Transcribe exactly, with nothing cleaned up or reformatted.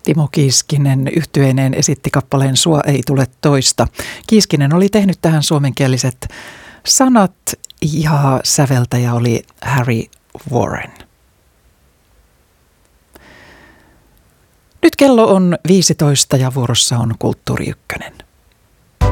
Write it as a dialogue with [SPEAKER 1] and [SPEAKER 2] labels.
[SPEAKER 1] Timo Kiiskinen yhtyeineen esitti kappaleen Sua ei tule toista. Kiiskinen oli tehnyt tähän suomenkieliset sanat ja säveltäjä oli Harry Warren. Nyt kello on viisitoista ja vuorossa on Kulttuuri Ykkönen.